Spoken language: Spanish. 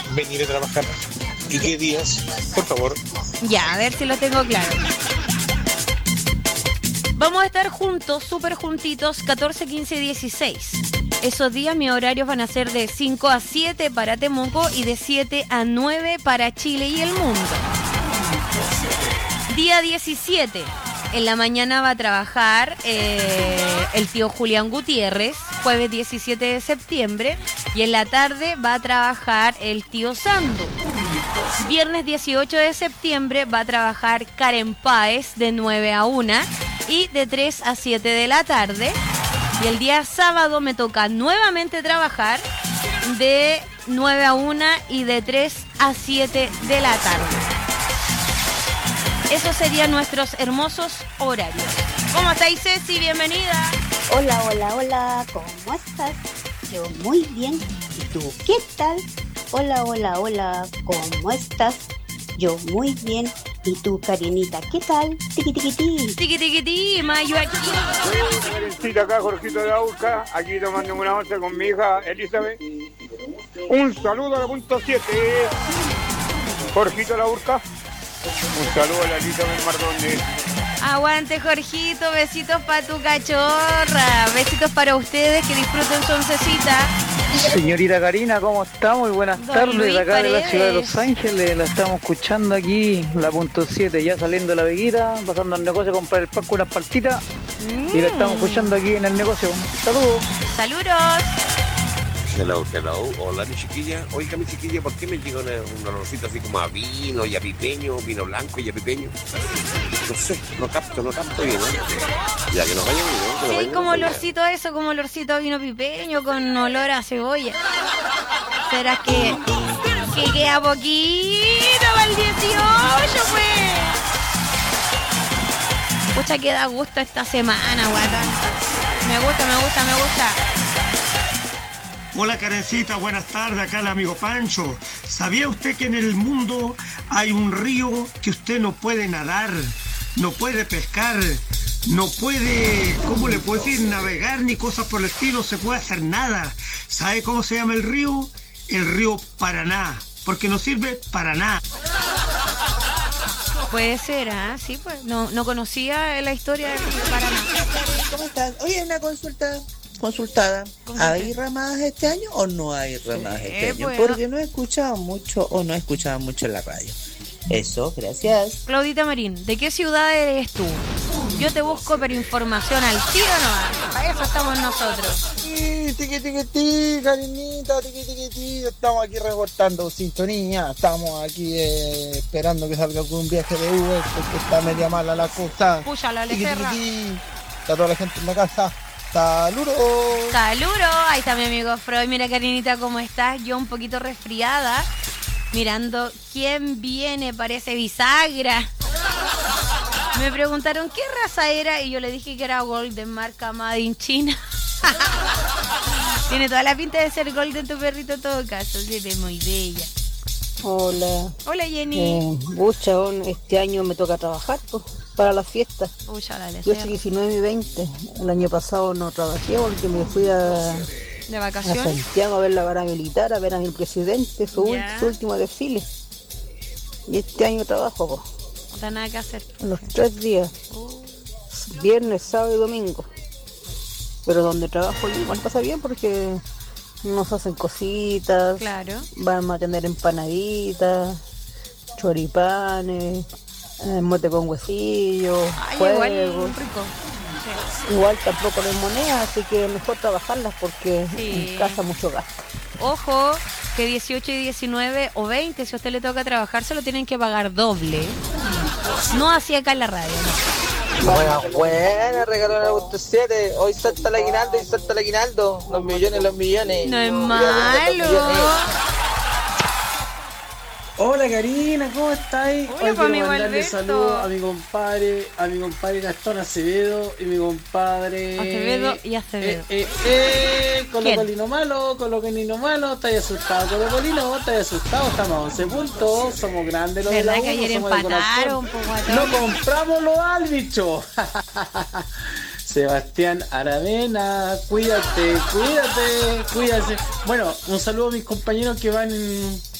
venir a trabajar. ¿Y qué días? Por favor. Ya, a ver si lo tengo claro. Vamos a estar juntos, súper juntitos, 14, 15 y 16. Esos días mis horarios van a ser de 5 a 7 para Temuco y de 7 a 9 para Chile y el mundo. Día 17. En la mañana va a trabajar el tío Julián Gutiérrez, jueves 17 de septiembre. Y en la tarde va a trabajar el tío Sando. Viernes 18 de septiembre va a trabajar Karen Páez de 9 a 1 y de 3 a 7 de la tarde. Y el día sábado me toca nuevamente trabajar de 9 a 1 y de 3 a 7 de la tarde. Esos serían nuestros hermosos horarios. ¿Cómo estáis, Ceci? Bienvenida. Hola, hola, hola. ¿Cómo estás? Yo muy bien. ¿Y tú qué tal? Hola, hola, hola. ¿Cómo estás? Yo muy bien. ¿Y tú, Karinita, qué tal? Tiqui, tiqui, ti. Tiqui, tiqui, ti, Mayo aquí. Karencita, acá, Jorgito de la Urca, aquí tomando una once con mi hija Elizabeth. Un saludo a la punto 7. Jorgito de la Urca. Un saludo a la Elizabeth Mardones. Aguante, Jorgito, besitos para tu cachorra, besitos para ustedes, que disfruten su oncecita. Señorita Karina, ¿cómo está? Muy buenas Don tardes, Luis de acá de la Paredes. ciudad de Los Ángeles, la estamos escuchando aquí, la punto 7, ya saliendo de la veguita, pasando al negocio a comprar el pan con unas partitas, y la estamos escuchando aquí en el negocio. Saludos. Saludos. Hello, hello. Hola, mi chiquilla. Oiga, mi chiquilla, ¿por qué me llega un olorcito así como a vino y a pipeño, vino blanco y a pipeño? No sé, no capto bien, ¿no? Ya que nos vaya bien, ¿no? Que nos Sí, vaya como bien, olorcito a eso, como olorcito a vino pipeño con olor a cebolla. ¿Será que queda poquito para el 18, pues? Pucha, que da gusto esta semana, guatón. Me gusta. Hola Karencita, buenas tardes, acá el amigo Pancho. ¿Sabía usted que en el mundo hay un río que usted no puede nadar, no puede pescar, no puede, ¿cómo le puedo decir? Navegar ni cosas por el estilo, no se puede hacer nada. ¿Sabe cómo se llama el río? El río Paraná, porque no sirve para nada. Puede ser, ¿ah? Sí, pues. No conocía la historia del Paraná. ¿Cómo estás? Oye, una consultada. ¿Hay ramadas este año o no hay ramadas este año? Bueno. Porque no he escuchado mucho en la radio. Eso, gracias. Claudita Marín, ¿de qué ciudad eres tú? Yo te busco por información al tiro nomás. Para eso estamos nosotros. Sí, tiqui, Karinita, tiqui. Estamos aquí reportando sintonía. Estamos aquí esperando que salga algún viaje de Uber porque está media mala la cosa. Púchalo, Tiqui, Lecerra. está toda la gente en la casa. ¡Saludos! ¡Saludos! Ahí está mi amigo Freud. Mira, Karinita, ¿cómo estás? Yo un poquito resfriada. Mirando quién viene, parece bisagra. Me preguntaron qué raza era y yo le dije que era Golden, marca Made in China. Tiene toda la pinta de ser Golden tu perrito en todo caso. Sí, es muy bella. Hola. Hola, Jenny. Este año me toca trabajar pues, para las fiestas. Pucha, dale. Yo soy 19 y 20. El año pasado no trabajé porque me fui ¿De a vacaciones? Santiago a ver la vara militar, a ver a mi presidente, su último desfile. Y este año trabajo, pues, No está nada que hacer. los 3 días. Viernes, sábado y domingo. Pero donde trabajo igual pasa bien porque nos hacen cositas. Claro. Vamos a tener empanaditas, choripanes, mote con huesillo, Ay, juegos. igual rico. Igual tampoco no hay moneda, así que mejor trabajarlas porque en casa mucho gasto. Ojo, que 18 y 19 o 20, si a usted le toca trabajar, se lo tienen que pagar doble. No así acá en la radio, no. Buena, regaló la punto 7. Hoy salta el aguinaldo. Los millones. No es malo. Hola Karina, ¿cómo estáis? Hola, Hoy pues, quiero amigo mandarle Alberto. saludos a mi compadre Gastón Acevedo y mi compadre Acevedo y Acevedo. Colocolino malo, estáis asustado, Colocolino, estáis asustado, estamos a 11 puntos, somos grandes los de la ¿Verdad que U, ayer somos de empataron, corazón. po, guatón? No compramos los árbitros. Sebastián Aravena, cuídate. Bueno, un saludo a mis compañeros que van